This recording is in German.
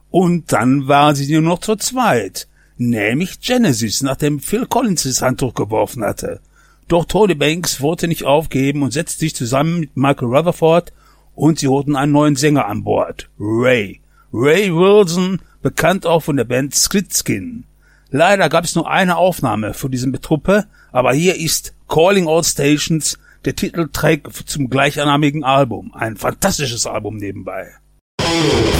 Und dann waren sie nur noch zu zweit, nämlich Genesis, nachdem Phil Collins das Handtuch geworfen hatte. Doch Tony Banks wollte nicht aufgeben und setzte sich zusammen mit Michael Rutherford und sie holten einen neuen Sänger an Bord, Ray Wilson, bekannt auch von der Band Skridskin. Leider gab es nur eine Aufnahme für diese Truppe, aber hier ist Calling All Stations, der Titeltrack zum gleichnamigen Album. Ein fantastisches Album nebenbei.